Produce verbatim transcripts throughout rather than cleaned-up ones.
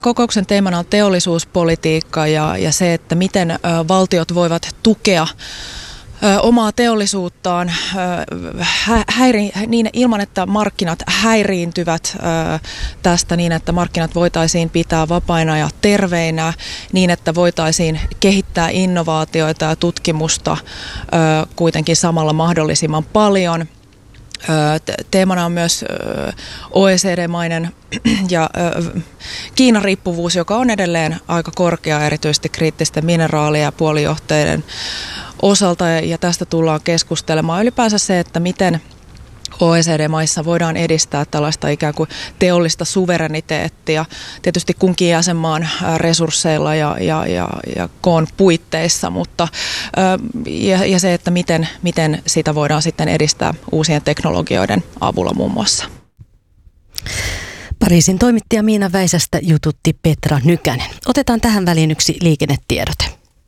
Kokouksen teemana on teollisuuspolitiikka ja, ja se, että miten ö, valtiot voivat tukea ö, omaa teollisuuttaan ö, hä, häiri, niin, ilman, että markkinat häiriintyvät ö, tästä niin, että markkinat voitaisiin pitää vapaina ja terveinä, niin että voitaisiin kehittää innovaatioita ja tutkimusta ö, kuitenkin samalla mahdollisimman paljon. Teemana on myös O E C D-mainen ja Kiinan riippuvuus, joka on edelleen aika korkea erityisesti kriittisten mineraalien ja puolijohteiden osalta, ja tästä tullaan keskustelemaan. Ylipäänsä se, että miten O E C D-maissa voidaan edistää tällaista ikään kuin teollista suvereniteettia, tietysti kunkin jäsenmaan resursseilla ja, ja, ja, ja koon puitteissa, mutta ja, ja se, että miten, miten sitä voidaan sitten edistää uusien teknologioiden avulla muun muassa. Pariisin toimittaja Miina Väisästä jututti Petra Nykänen. Otetaan tähän väliin yksi liikennetiedote.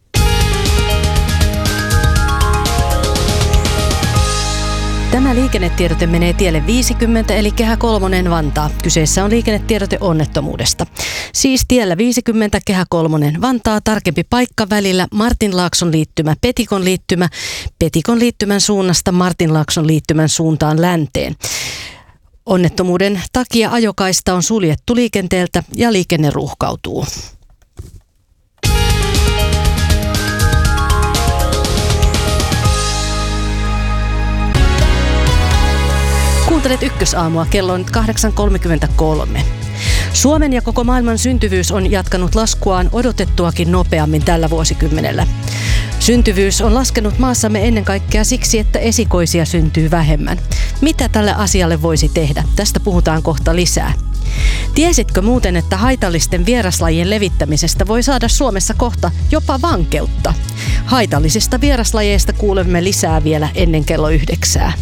Tämä liikennetiedote menee tielle viisikymmentä eli Kehä kolmonen Vantaa. Kyseessä on liikennetiedote onnettomuudesta. Siis tiellä viisikymmentä Kehä kolmonen Vantaa, tarkempi paikka välillä Martinlaakson liittymä, Petikon liittymä, Petikon liittymän suunnasta Martinlaakson liittymän suuntaan länteen. Onnettomuuden takia ajokaista on suljettu liikenteeltä ja liikenne ruuhkautuu. Kuuntelet Ykkösaamua, kello on nyt kahdeksan kolmekymmentäkolme. Suomen ja koko maailman syntyvyys on jatkanut laskuaan odotettuakin nopeammin tällä vuosikymmenellä. Syntyvyys on laskenut maassamme ennen kaikkea siksi, että esikoisia syntyy vähemmän. Mitä tälle asialle voisi tehdä? Tästä puhutaan kohta lisää. Tiesitkö muuten, että haitallisten vieraslajien levittämisestä voi saada Suomessa kohta jopa vankeutta? Haitallisista vieraslajeista kuulemme lisää vielä ennen kello yhdeksää.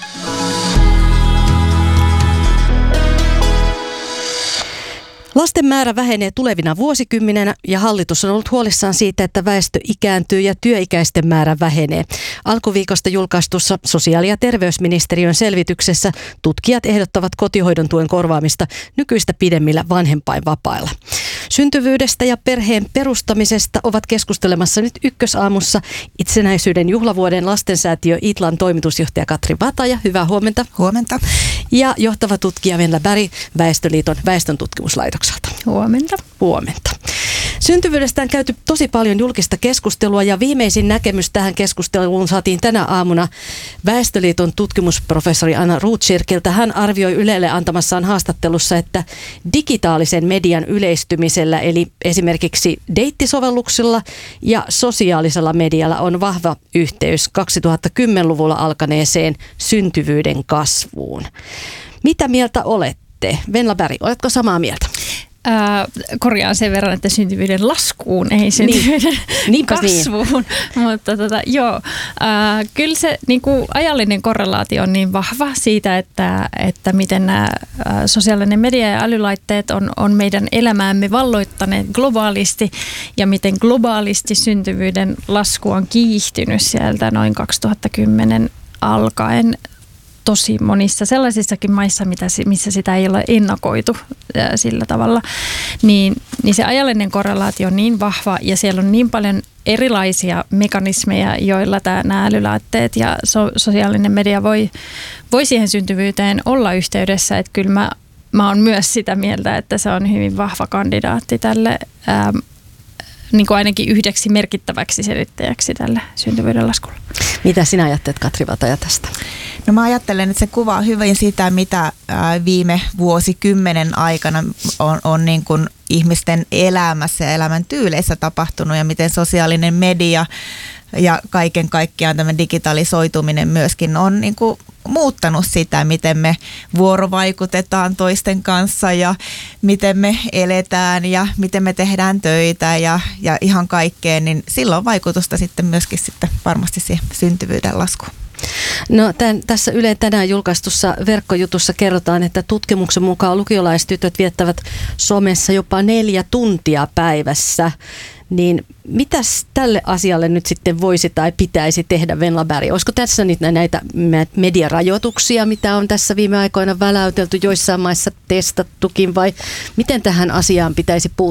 Lasten määrä vähenee tulevina vuosikymmeninä ja hallitus on ollut huolissaan siitä, että väestö ikääntyy ja työikäisten määrä vähenee. Alkuviikosta julkaistussa sosiaali- ja terveysministeriön selvityksessä tutkijat ehdottavat kotihoidon tuen korvaamista nykyistä pidemmillä vanhempainvapailla. Syntyvyydestä ja perheen perustamisesta ovat keskustelemassa nyt Ykkösaamussa itsenäisyyden juhlavuoden lastensäätiö Itlan toimitusjohtaja Katri Vataja. Hyvää huomenta. Huomenta. Ja johtava tutkija Venla Berg Väestöliiton väestöntutkimuslaitokselta. Huomenta. Huomenta. Syntyvyydestä on käyty tosi paljon julkista keskustelua ja viimeisin näkemys tähän keskusteluun saatiin tänä aamuna Väestöliiton tutkimusprofessori Anna Rothschildilta. Hän arvioi Ylelle antamassaan haastattelussa, että digitaalisen median yleistymisellä eli esimerkiksi deittisovelluksilla ja sosiaalisella medialla on vahva yhteys kaksituhattakymmenluvulla alkaneeseen syntyvyyden kasvuun. Mitä mieltä olette? Venla Berg, oletko samaa mieltä? Ää, korjaan sen verran, että syntyvyyden laskuun, ei syntyvyyden niin. kasvuun. Niin. Mutta tota, joo, ää, kyllä se niin kuin ajallinen korrelaatio on niin vahva siitä, että, että miten nämä ää, sosiaalinen media ja älylaitteet on, on meidän elämäämme valloittaneet globaalisti ja miten globaalisti syntyvyyden lasku on kiihtynyt sieltä noin kaksituhattakymmenen alkaen. Tosi monissa sellaisissakin maissa, missä sitä ei ole ennakoitu sillä tavalla, niin, niin se ajallinen korrelaatio on niin vahva ja siellä on niin paljon erilaisia mekanismeja, joilla tämä, nämä älylaitteet ja so, sosiaalinen media voi, voi siihen syntyvyyteen olla yhteydessä, että kyllä mä, mä oon myös sitä mieltä, että se on hyvin vahva kandidaatti tälle ää, niin kuin ainakin yhdeksi merkittäväksi selittäjäksi tälle syntyvyyden laskulle. Mitä sinä ajattelet, Katri Vataja, tästä? No mä ajattelen, että se kuvaa hyvin sitä, mitä viime vuosikymmenen aikana on, on niin kuin ihmisten elämässä ja elämän tyyleissä tapahtunut ja miten sosiaalinen media ja kaiken kaikkiaan tämä digitalisoituminen myöskin on niin kuin muuttanut sitä, miten me vuorovaikutetaan toisten kanssa ja miten me eletään ja miten me tehdään töitä ja, ja ihan kaikkeen, niin sillä on vaikutusta sitten myöskin sitten varmasti siihen syntyvyyden laskuun. No tämän, tässä Ylen tänään julkaistussa verkkojutussa kerrotaan, että tutkimuksen mukaan lukiolaistytöt viettävät somessa jopa neljä tuntia päivässä. Niin mitäs tälle asialle nyt sitten voisi tai pitäisi tehdä, Venla Berg? Olisiko tässä nyt näitä mediarajoituksia, mitä on tässä viime aikoina väläytelty, joissain maissa testattukin, vai miten tähän asiaan pitäisi puuttua?